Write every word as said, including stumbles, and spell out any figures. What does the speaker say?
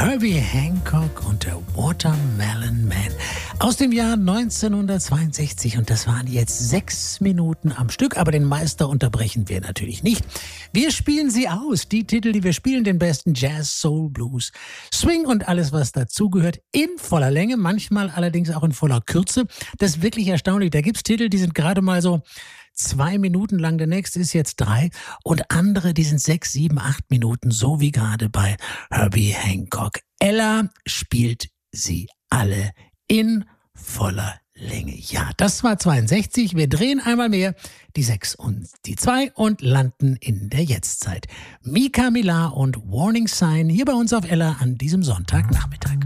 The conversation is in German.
Herbie Hancock und der Watermelon Man aus dem Jahr neunzehnhundertzweiundsechzig. Und das waren jetzt sechs Minuten am Stück, aber den Meister unterbrechen wir natürlich nicht. Wir spielen sie aus, die Titel, die wir spielen, den besten Jazz, Soul, Blues, Swing und alles, was dazugehört, in voller Länge, manchmal allerdings auch in voller Kürze. Das ist wirklich erstaunlich. Da gibt's Titel, die sind gerade mal so zwei Minuten lang, der nächste ist jetzt drei und andere, die sind sechs, sieben, acht Minuten, so wie gerade bei Herbie Hancock. Ella spielt sie alle in voller Länge. Ja, das war zweiundsechzig. Wir drehen einmal mehr die sechs und die zwei und landen in der Jetztzeit. Mika Millar und Warning Sign hier bei uns auf Ella an diesem Sonntagnachmittag.